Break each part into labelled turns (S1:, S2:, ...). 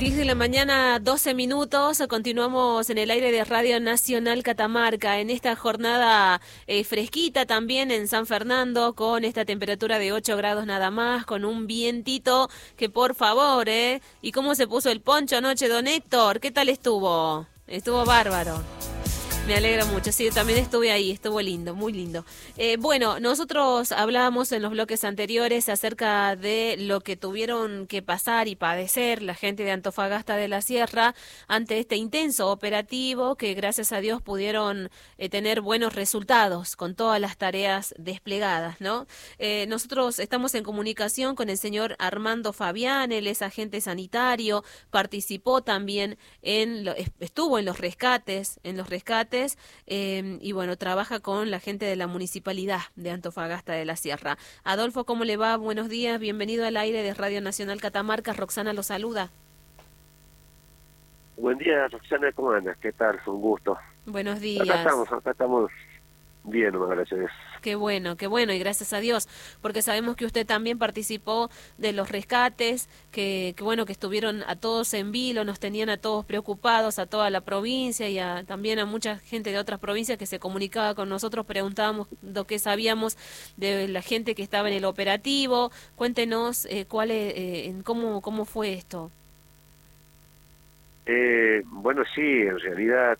S1: 10 de la mañana, 12 minutos. Continuamos en el aire de Radio Nacional Catamarca en esta jornada fresquita también en San Fernando, con esta temperatura de 8 grados nada más, con un vientito que por favor, ¿eh? ¿Y cómo se puso el poncho anoche, don Héctor? ¿Qué tal estuvo? Estuvo bárbaro. Me alegra mucho, sí, también estuve ahí, estuvo lindo, muy lindo. Bueno, nosotros hablábamos en los bloques anteriores acerca de lo que tuvieron que pasar y padecer la gente de Antofagasta de la Sierra ante este intenso operativo que gracias a Dios pudieron tener buenos resultados con todas las tareas desplegadas, ¿no? Nosotros estamos en comunicación con el señor Armando Fabián, él es agente sanitario, participó también estuvo en los rescates, y bueno, trabaja con la gente de la Municipalidad de Antofagasta de la Sierra. Adolfo, ¿cómo le va? Buenos días, bienvenido al aire de Radio Nacional Catamarca. Roxana lo saluda.
S2: Buen día, Roxana, ¿cómo andas? ¿Qué tal? Un gusto.
S1: Buenos días.
S2: Acá estamos bien, gracias.
S1: Qué bueno, y gracias a Dios, porque sabemos que usted también participó de los rescates, que bueno, que estuvieron a todos en vilo, nos tenían a todos preocupados, a toda la provincia y también a mucha gente de otras provincias que se comunicaba con nosotros, preguntábamos lo que sabíamos de la gente que estaba en el operativo. Cuéntenos cómo fue esto.
S2: Bueno, sí, en realidad,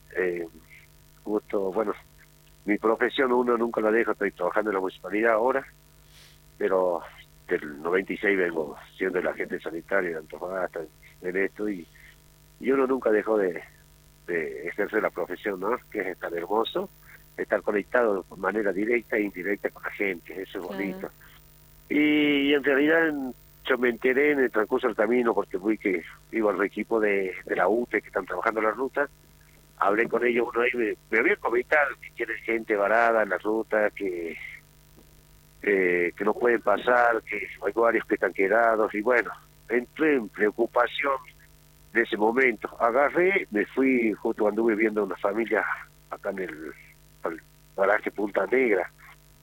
S2: mi profesión uno nunca la deja, estoy trabajando en la municipalidad ahora, pero del 96 vengo siendo el agente sanitario de Antofagasta en esto y uno nunca dejó de ejercer la profesión, ¿no? Que es tan hermoso, estar conectado de manera directa e indirecta con la gente, eso es bonito. Y en realidad yo me enteré en el transcurso del camino porque iba al equipo de la UTE que están trabajando en la ruta. Hablé con ellos, uno ahí me había comentado que tienen gente varada en la ruta, que no pueden pasar, que hay varios que están quedados, y bueno, entré en preocupación de ese momento. Agarré, me fui, justo anduve viendo una familia acá en el paraje Punta Negra,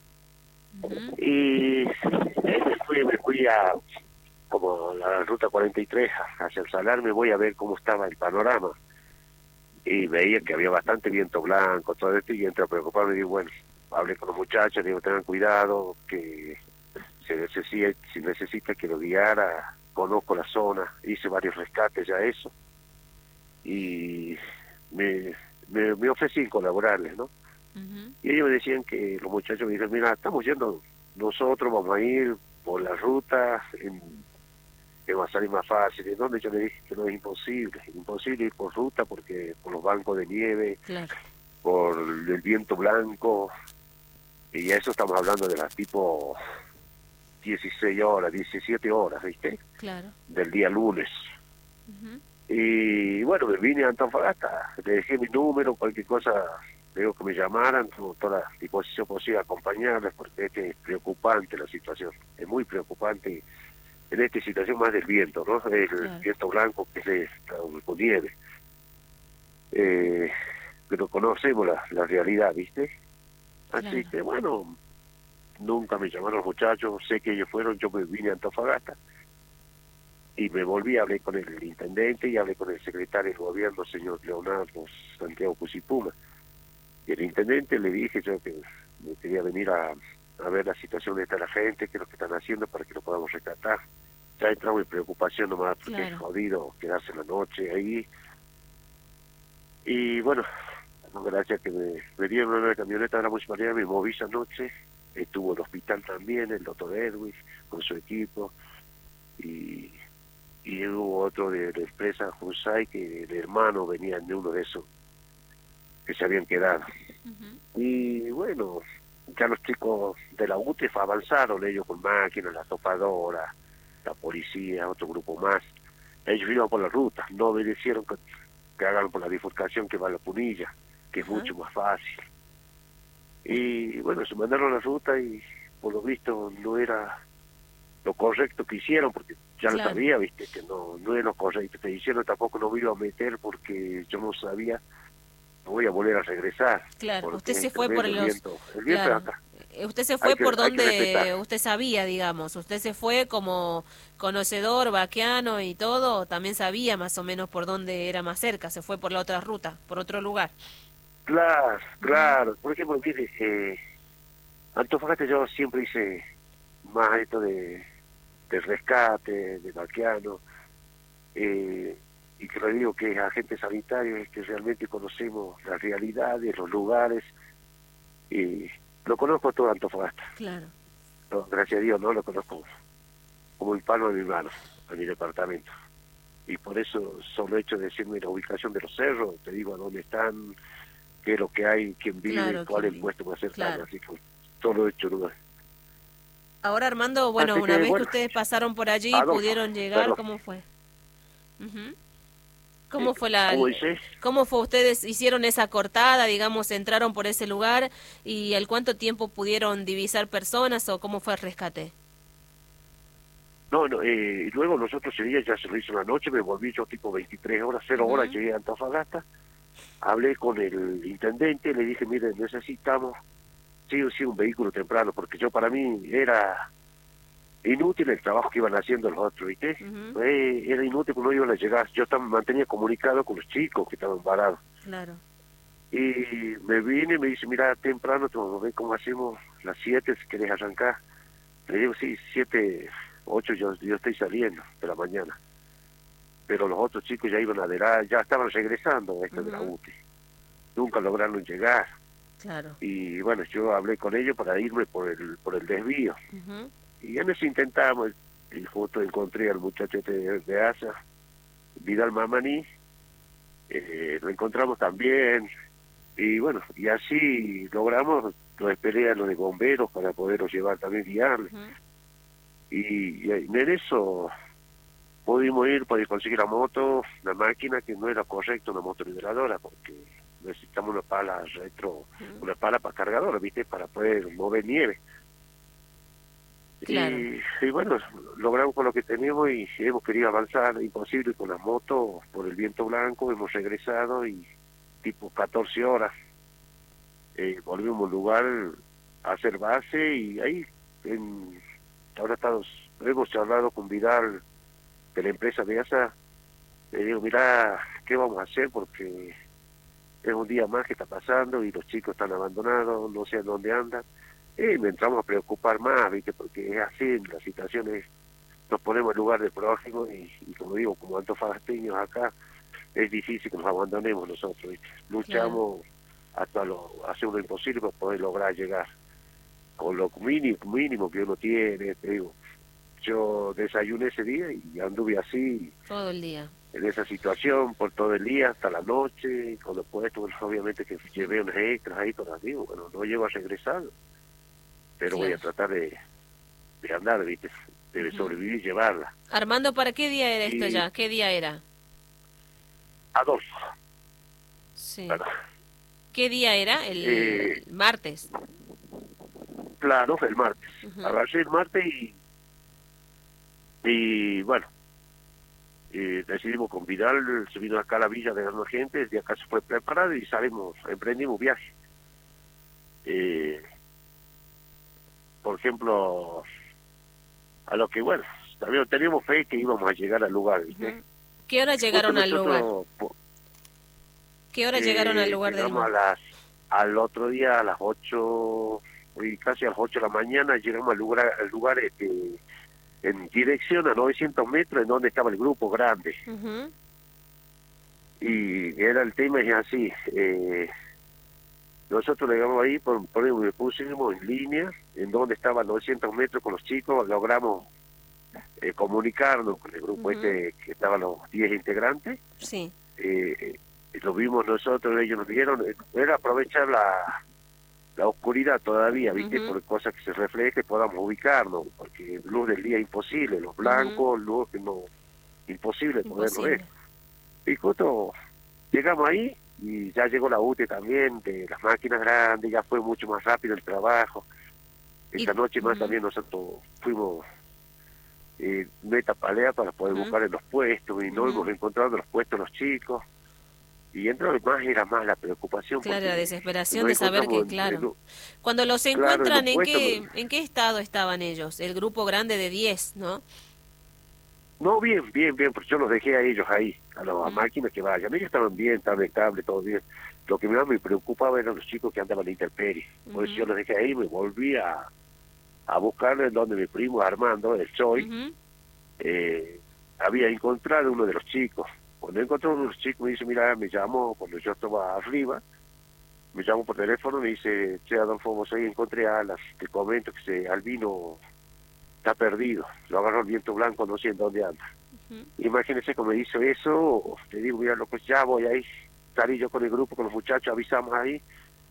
S2: y me fui a como la ruta 43 hacia el Salar, me voy a ver cómo estaba el panorama. Y veía que había bastante viento blanco, todo esto, y entré a preocuparme y digo, bueno, hablé con los muchachos, digo, tengan cuidado, que si necesita que lo guiara, conozco la zona, hice varios rescates ya eso, y me ofrecí colaborarles, ¿no? Y ellos me decían que los muchachos me dijeron, mira, estamos yendo nosotros, vamos a ir por la ruta, que va a salir más fácil. ¿De dónde? Yo le dije que no, es imposible ir por ruta porque por los bancos de nieve, claro, por el viento blanco, y eso estamos hablando de las tipo 16 horas, 17 horas, ¿viste? Claro. Del día lunes. Y bueno, me vine a Antofagasta, le dejé mi número, cualquier cosa, digo que me llamaran, con toda la disposición posible a acompañarles, porque es preocupante la situación, es muy preocupante. En esta situación más del viento, ¿no? El viento blanco que es con nieve. Pero conocemos la realidad, ¿viste? Así que bueno, nunca me llamaron los muchachos, sé que ellos fueron, yo me vine a Antofagasta y me volví, hablé con el intendente y hablé con el secretario del gobierno, señor Leonardo Santiago Cusipuma. Y el intendente le dije yo que me quería venir a ver la situación de la gente, qué es lo que están haciendo para que lo podamos rescatar. Ya entramos en preocupación nomás porque es jodido quedarse la noche ahí. Y bueno, gracias que me dieron una camioneta de la municipalidad, me moví esa noche, estuvo el hospital también, el doctor Edwin con su equipo, y hubo otro de la empresa Jusay, que el hermano venía de uno de esos que se habían quedado. Y bueno, ya los chicos de la UTEF avanzaron, ellos con máquinas, la topadora, la policía, otro grupo más. Ellos iban por la ruta, no obedecieron que hagan por la bifurcación que va a la Punilla, que es mucho más fácil. Y bueno, se mandaron la ruta y por lo visto no era lo correcto que hicieron, porque ya lo sabía, viste, que no es lo correcto que hicieron, tampoco no me iba a meter porque yo no sabía voy a volver a regresar.
S1: Claro, usted se fue por
S2: el viento
S1: claro.
S2: es acá.
S1: Usted se fue por
S2: hay que
S1: donde
S2: respetar.
S1: usted sabía, digamos. Usted se fue como conocedor, vaqueano y todo. También sabía más o menos por dónde era más cerca. Se fue por la otra ruta, por otro lugar.
S2: Claro,
S1: Ujú.
S2: claro. Por ejemplo, mire, Antofagasta yo siempre hice más esto de rescate, de vaqueano, y que le digo que es agente sanitario, es que realmente conocemos las realidades, los lugares, y lo conozco todo Antofagasta.
S1: Claro.
S2: No, gracias a Dios no lo conozco como el palmo de mi mano, a mi departamento. Y por eso solo hecho de decirme la ubicación de los cerros, te digo a dónde están, qué es lo que hay, quién vive,
S1: Claro,
S2: cuál es
S1: ¿quién
S2: el
S1: vive?
S2: puesto más cercano,
S1: Claro.
S2: así que solo hecho lugar.
S1: Ahora, Armando, bueno,
S2: Así
S1: una
S2: que
S1: vez que
S2: bueno,
S1: ustedes pasaron por allí,
S2: Adolfo,
S1: pudieron llegar,
S2: perdón,
S1: ¿cómo fue? Ujú. ¿Cómo fue
S2: ¿cómo dice?
S1: cómo fue ustedes hicieron esa cortada, digamos, entraron por ese lugar y al cuánto tiempo pudieron divisar personas o cómo fue el rescate?
S2: No, no, luego nosotros ese día ya se lo hizo la noche, me volví yo tipo 23 horas, 0 horas,
S1: Ujú,
S2: llegué a Antofagasta, hablé con el intendente, le dije, mire, necesitamos sí o sí un vehículo temprano, porque yo para mí era inútil el trabajo que iban haciendo los otros, ¿viste?
S1: ujú,
S2: Era inútil porque no iban a llegar, yo me mantenía comunicado con los chicos que estaban parados.
S1: claro.
S2: Y me vine y me dice, mira, temprano, te vamos a ver cómo hacemos las 7 si querés arrancar. Le digo, sí, 7, 8 yo estoy saliendo de la mañana. Pero los otros chicos ya iban ya estaban regresando a esto de la
S1: Ujú,
S2: UTI. Nunca lograron llegar.
S1: claro.
S2: Y bueno, yo hablé con ellos para irme por el desvío.
S1: Ujú,
S2: Y en eso intentamos, y justo encontré al muchacho de ASA, Vidal Mamani, lo encontramos también, y bueno, y así logramos, lo esperé a los de bomberos para poderlos llevar también, guiarles.
S1: ujú,
S2: Y en eso pudimos ir para conseguir la moto, la máquina, que no era correcto, una moto niveladora, porque necesitamos una pala
S1: ujú.
S2: una pala para cargadora, ¿viste? Para poder mover nieve.
S1: Claro.
S2: Y bueno, logramos con lo que teníamos y hemos querido avanzar, imposible con la moto, por el viento blanco, hemos regresado y tipo 14 horas volvimos al lugar a hacer base y ahí ahora hemos charlado con Vidal de la empresa de ASA, le digo, mira, ¿qué vamos a hacer? Porque es un día más que está pasando y los chicos están abandonados, no sé a dónde andan. Y me entramos a preocupar más, ¿viste? Porque es así, la situación es, nos ponemos en lugar de prójimo y como digo, como antofagasteños acá, es difícil que nos abandonemos nosotros, ¿viste?
S1: Claro.
S2: Luchamos hasta hacer lo imposible para poder lograr llegar con lo mínimo que uno tiene, te digo. Yo desayuné ese día y anduve así,
S1: Todo el día.
S2: en esa situación, por todo el día hasta la noche, y con los puestos, bueno, obviamente que llevé unos extras ahí, pero digo, bueno, no llego a regresar, pero voy a
S1: Claro.
S2: tratar de andar, ¿viste? De
S1: Ujú.
S2: sobrevivir y llevarla.
S1: Armando, ¿para qué día era esto
S2: Y
S1: ya? ¿Qué día era?
S2: Adolfo,
S1: Sí.
S2: ¿verdad?
S1: ¿Qué día era?
S2: Eh,
S1: El martes.
S2: claro, el martes.
S1: Ujú,
S2: Agarré el martes y bueno, decidimos con Vidal, se vino acá a la villa de la gente, de acá se fue preparado y emprendimos viaje. Eh, por ejemplo, a lo que, bueno, también teníamos fe que íbamos a llegar al lugar, ¿viste?
S1: ujú. ¿Qué hora
S2: Justo
S1: llegaron al lugar?
S2: nosotros
S1: ¿Qué hora llegaron al lugar del
S2: llegamos
S1: mar?
S2: al otro día a las 8 y casi a las 8 de la mañana llegamos al lugar en dirección a 900 metros en donde estaba el grupo grande.
S1: Ujú,
S2: Y era el tema, es así, nosotros llegamos ahí, me pusimos en línea, en donde estaba a 900 metros con los chicos, logramos comunicarnos con el grupo
S1: ujú.
S2: este que estaban los 10 integrantes,
S1: Sí.
S2: eh, lo vimos nosotros, ellos nos vieron, era aprovechar la oscuridad todavía, ¿viste?
S1: Ujú,
S2: Por cosas que se reflejen, podamos ubicarnos, porque luz del día imposible, los
S1: ujú.
S2: blancos, luz que no, imposible poderlo ver.
S1: Imposible.
S2: Y justo llegamos ahí y ya llegó la UTE también, de las máquinas grandes, ya fue mucho más rápido el trabajo. Esa noche más
S1: Ujú,
S2: también nosotros fuimos meta palea para poder
S1: ujú,
S2: buscar en los puestos y no
S1: ujú.
S2: hemos encontrado en los puestos los chicos. Y entonces más era más la preocupación.
S1: Claro, la
S2: Porque
S1: desesperación
S2: nos
S1: de saber que,
S2: encontramos
S1: claro, cuando los
S2: claro, en un
S1: encuentran,
S2: puesto.
S1: en qué estado estaban ellos? El grupo grande de 10, ¿no?
S2: No, bien, bien, bien, porque yo los dejé a ellos ahí, a las
S1: Ujú,
S2: máquinas que vayan. Ellos estaban bien, estaban estables, todo bien. Lo que más me preocupaba eran los chicos que andaban en la intemperie. Por eso yo
S1: ujú,
S2: los dejé ahí y me volví a buscar en donde mi primo Armando, el Choi,
S1: ujú,
S2: había encontrado uno de los chicos. Cuando encontró uno de los chicos me dice, mira, me llamó, cuando yo estaba arriba, me llamó por teléfono, me dice, che, Adolfo, vos ahí encontré a Alas, te comento que Albino está perdido, lo agarró el viento blanco, no sé en dónde anda.
S1: ujú.
S2: Imagínense cómo me hizo eso, le digo, mira, loco, ya voy ahí, salí yo con el grupo, con los muchachos, avisamos ahí,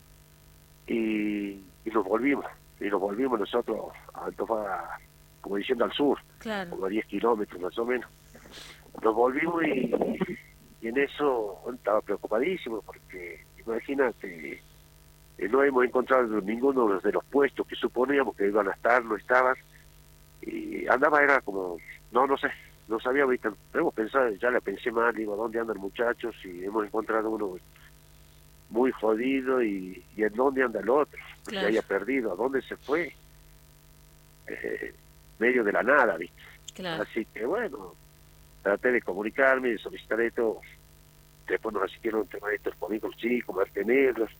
S2: y nos volvimos, nosotros a Antofagasta, como diciendo al sur,
S1: Claro,
S2: como a 10 kilómetros más o menos. Nos volvimos y en eso estaba preocupadísimo, porque imagínate, no hemos encontrado ninguno de los puestos que suponíamos que iban a estar, no estaban, y andaba, era como, no sé, no sabía ahorita, hemos pensado, ya le pensé mal, digo, ¿dónde andan muchachos? Y hemos encontrado uno muy jodido, y ¿en dónde anda el otro? Que se
S1: claro,
S2: haya perdido, ¿a dónde se fue? Medio de la nada, ¿viste?
S1: claro.
S2: Así que bueno, traté de comunicarme, de solicitar esto, después nos asistieron un tema de estos conmigo los chicos, mantenerlos,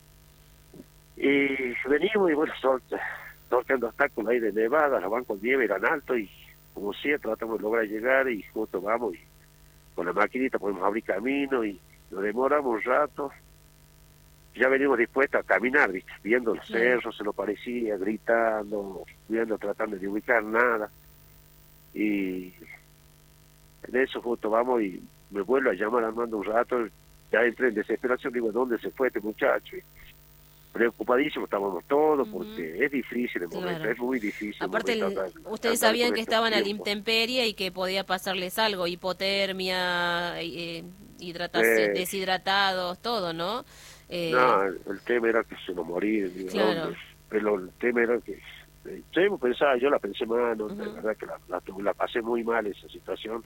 S2: y venimos y bueno, sorteando obstáculos ahí de nevada, los bancos de nieve eran altos y como sea tratamos de lograr llegar y justo vamos y con la maquinita podemos abrir camino y nos demoramos un rato, ya venimos dispuestos a caminar, ¿viste? Viendo los
S1: Claro.
S2: cerros, se nos parecía, gritando, viendo, tratando de ubicar nada, y en eso justo vamos y me vuelvo a llamar Armando un rato, ya entré en desesperación, digo, ¿dónde se fue este muchacho? Y preocupadísimos estábamos todos
S1: Ujú,
S2: porque es difícil el momento,
S1: claro.
S2: es muy difícil el
S1: Aparte,
S2: momento
S1: ustedes
S2: andar
S1: sabían
S2: con
S1: que
S2: estos
S1: estaban a la
S2: tiempos.
S1: intemperie y que podía pasarles algo, hipotermia, hidratación,
S2: Eh,
S1: deshidratados, todo, ¿no? Eh,
S2: no, el tema era que se nos moría, digo, ¿dónde?
S1: claro.
S2: Pero el tema era que, yo pensaba, yo la pensé mal, ¿no? De
S1: Ujú.
S2: verdad que la pasé muy mal esa situación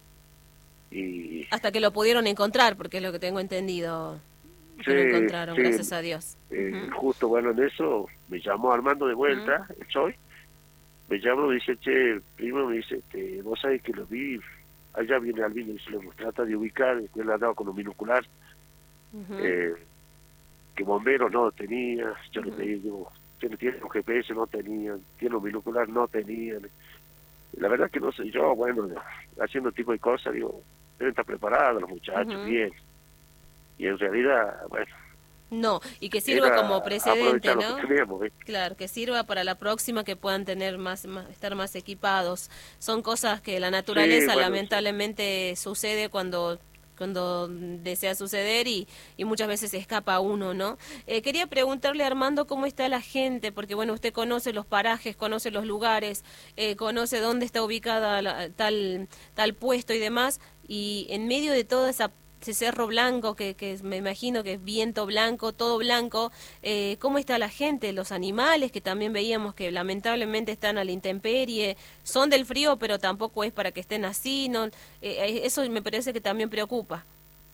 S2: y
S1: Hasta que lo pudieron encontrar, porque es lo que tengo entendido,
S2: sí,
S1: que lo encontraron,
S2: sí,
S1: gracias a Dios. Ujú,
S2: justo bueno en eso me llamó Armando de
S1: ujú,
S2: vuelta, el Choi, me llama, me dice, che, primo, me dice, vos sabés que lo vi, allá viene Albino, y se lo trata de ubicar, él andaba con un binocular,
S1: ujú,
S2: eh, que bomberos no tenía, yo le
S1: ujú.
S2: pedí, digo, tiene un GPS, no tenían, tiene un binocular, no tenían, la verdad que no sé, yo, bueno, haciendo tipo de cosas, digo, deben estar preparados los muchachos,
S1: Ujú.
S2: bien, y en realidad, bueno,
S1: No, y que sirva como
S2: era
S1: precedente,
S2: aprovechar lo que
S1: ¿no?
S2: teníamos, ¿eh?
S1: Claro, que sirva para la próxima que puedan tener estar más equipados. Son cosas que la
S2: Sí,
S1: naturaleza
S2: bueno, sí.
S1: lamentablemente sucede cuando desea suceder y muchas veces se escapa uno, ¿no? Quería preguntarle a Armando cómo está la gente, porque bueno, usted conoce los parajes, conoce los lugares, conoce dónde está ubicada tal puesto y demás, y en medio de toda ese cerro blanco que me imagino que es viento blanco, todo blanco, cómo está la gente, los animales que también veíamos que lamentablemente están a la intemperie, son del frío pero tampoco es para que estén así, no, eso me parece que también preocupa.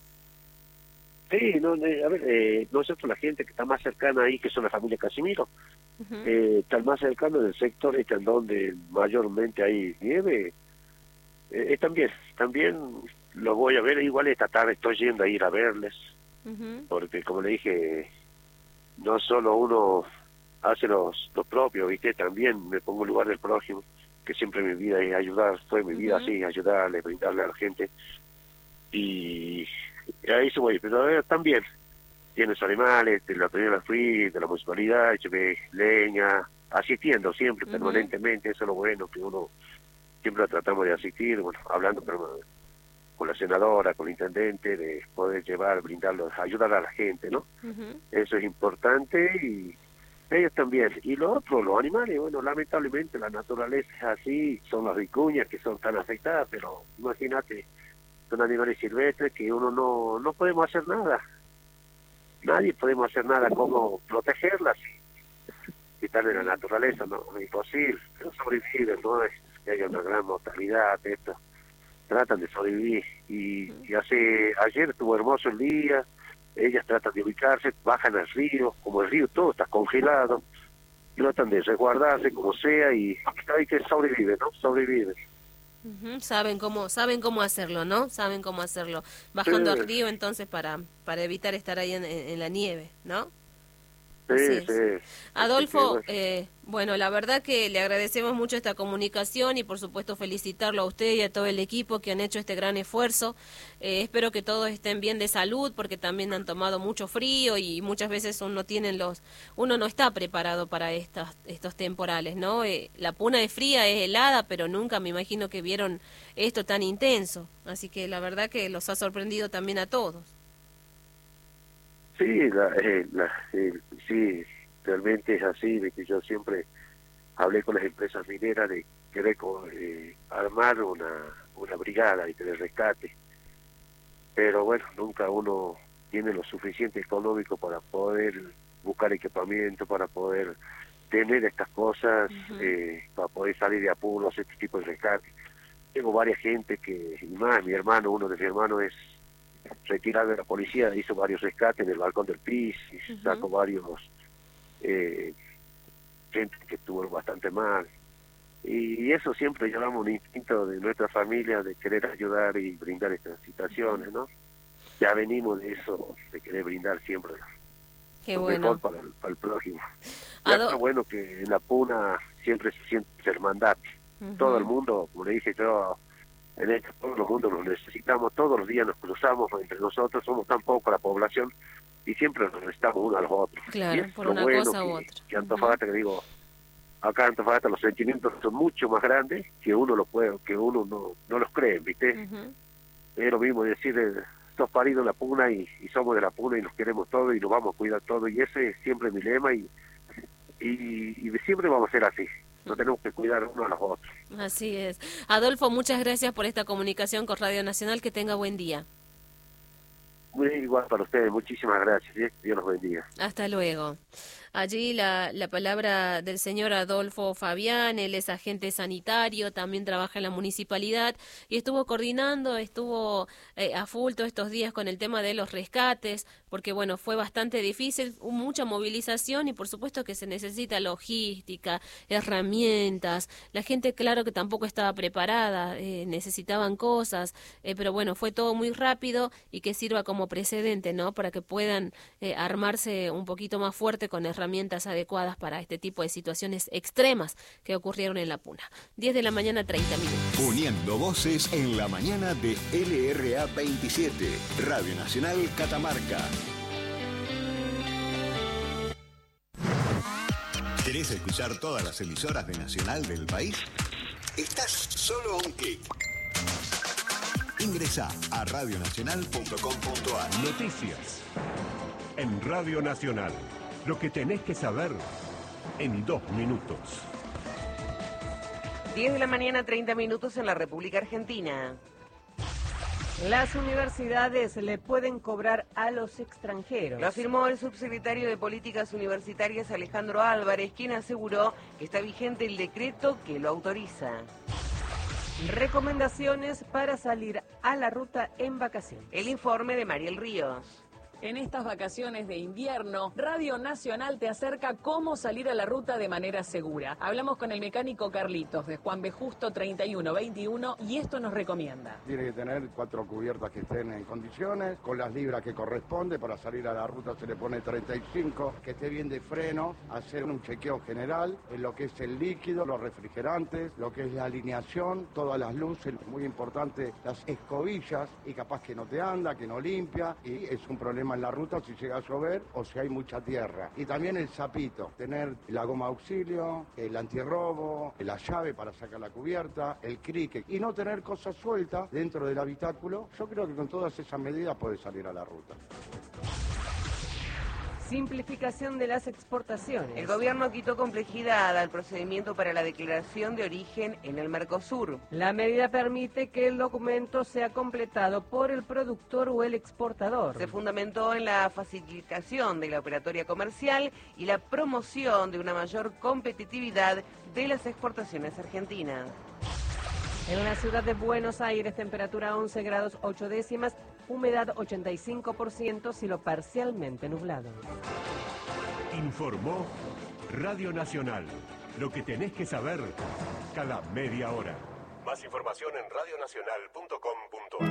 S2: Sí, no, a ver, nosotros la gente que está más cercana ahí, que son la familia Casimiro,
S1: Ujú,
S2: están más cercanos del sector este en donde mayormente hay nieve, también los voy a ver, igual esta tarde estoy yendo a ir a verles,
S1: ujú,
S2: porque como le dije, no solo uno hace lo propio, ¿viste? También me pongo en lugar del prójimo, que siempre mi vida es ayudar, fue mi vida
S1: ujú,
S2: así, ayudarle, brindarle a la gente, y a eso voy, pero también tiene sus animales, de la primera fui, de la municipalidad, llevé leña, asistiendo siempre,
S1: ujú,
S2: permanentemente, eso es lo bueno, que uno siempre tratamos de asistir, bueno, hablando con la senadora, con el intendente, de poder llevar, brindarlos, ayudar a la gente, ¿no?
S1: ujú,
S2: Eso es importante y ellos también. Y lo otro, los animales, bueno, lamentablemente la naturaleza es así, son las vicuñas que son tan afectadas, pero imagínate, son animales silvestres que uno no podemos hacer nada. Nadie podemos hacer nada como protegerlas si están en la naturaleza, no es imposible, pero sobreviven, no es que haya una gran mortalidad de esto. tratan de sobrevivir. Y ayer estuvo hermoso el día, ellas tratan de ubicarse, bajan al río, como el río todo está congelado, tratan de resguardarse como sea y hay que sobrevivir, ¿no? Sobreviven.
S1: Saben cómo hacerlo, ¿no? Saben cómo hacerlo. Bajando al río entonces para evitar estar ahí en la nieve, ¿no?
S2: Sí.
S1: Adolfo, bueno, la verdad que le agradecemos mucho esta comunicación y por supuesto felicitarlo a usted y a todo el equipo que han hecho este gran esfuerzo. Espero que todos estén bien de salud porque también han tomado mucho frío y muchas veces uno no está preparado para estos temporales, ¿no? La Puna es fría, es helada, pero nunca me imagino que vieron esto tan intenso. Así que la verdad que los ha sorprendido también a todos.
S2: Sí, sí, realmente es así, de que yo siempre hablé con las empresas mineras de querer armar una brigada y de rescate, pero bueno, nunca uno tiene lo suficiente económico para poder buscar equipamiento, para poder tener estas cosas, para poder salir de apuros, este tipo de rescate. Tengo varias gente y más, uno de mis hermanos es retirado de la policía, hizo varios rescates en el balcón del PIS, y sacó varios gente que estuvo bastante mal, y eso siempre llevamos un instinto de nuestra familia de querer ayudar y brindar estas situaciones, ¿no? Ya venimos de eso, de querer brindar siempre lo mejor para el prójimo. Ya está bueno que en la Puna siempre se siente hermandad, todo el mundo, como le dije yo, todo el mundo nos necesitamos, todos los días nos cruzamos entre nosotros, somos tan poco la población y siempre nos necesitamos unos a los otros.
S1: Claro, por una cosa u otra.
S2: Que Antofagasta, que digo, acá en Antofagasta los sentimientos son mucho más grandes que uno no los cree, ¿viste? Es lo mismo decir, sos paridos de la Puna y somos de la Puna y nos queremos todos y nos vamos a cuidar todos, y ese es siempre mi lema y siempre vamos a ser así. No tenemos que cuidar uno a los otros.
S1: Así es. Adolfo, muchas gracias por esta comunicación con Radio Nacional. Que tenga buen día.
S2: Muy igual para ustedes. Muchísimas gracias. Dios los bendiga.
S1: Hasta luego. Allí la palabra del señor Adolfo Fabián, él es agente sanitario, también trabaja en la municipalidad y estuvo coordinando, estuvo a full todos estos días con el tema de los rescates, porque bueno, fue bastante difícil, hubo mucha movilización y por supuesto que se necesita logística, herramientas, la gente claro que tampoco estaba preparada, necesitaban cosas, pero bueno, fue todo muy rápido y que sirva como precedente, ¿no? Para que puedan armarse un poquito más fuerte con herramientas adecuadas para este tipo de situaciones extremas que ocurrieron en la Puna. 10 de la mañana, 30 minutos.
S3: Uniendo voces en la mañana de LRA 27, Radio Nacional Catamarca. ¿Querés escuchar todas las emisoras de Nacional del país? Estás solo a un clic. Ingresa a radionacional.com.ar.
S4: Noticias en Radio Nacional. Lo que tenés que saber en 2 minutos.
S5: 10 de la mañana, 30 minutos en la República Argentina.
S6: Las universidades le pueden cobrar a los extranjeros.
S5: Lo afirmó el subsecretario de Políticas Universitarias, Alejandro Álvarez, quien aseguró que está vigente el decreto que lo autoriza.
S6: Recomendaciones para salir a la ruta en vacaciones.
S5: El informe de Mariel Ríos.
S7: En estas vacaciones de invierno, Radio Nacional te acerca cómo salir a la ruta de manera segura. Hablamos con el mecánico Carlitos de Juan B. Justo 3121 y esto nos recomienda.
S8: Tiene que tener 4 cubiertas que estén en condiciones, con las libras que corresponde. Para salir a la ruta se le pone 35, que esté bien de freno, hacer un chequeo general en lo que es el líquido, los refrigerantes, lo que es la alineación, todas las luces, muy importante las escobillas, y capaz que no te anda, que no limpia, y es un problema en la ruta si llega a llover o si hay mucha tierra. Y también el zapito, tener la goma auxilio, el antirrobo, la llave para sacar la cubierta, el crique, y no tener cosas sueltas dentro del habitáculo. Yo creo que con todas esas medidas puede salir a la ruta.
S6: Simplificación de las exportaciones.
S5: El gobierno quitó complejidad al procedimiento para la declaración de origen en el Mercosur.
S6: La medida permite que el documento sea completado por el productor o el exportador.
S5: Se fundamentó en la facilitación de la operatoria comercial y la promoción de una mayor competitividad de las exportaciones argentinas.
S6: En la ciudad de Buenos Aires, temperatura 11 grados 8 décimas, humedad 85%, cielo parcialmente nublado.
S4: Informó Radio Nacional. Lo que tenés que saber cada media hora. Más información en radionacional.com.ar.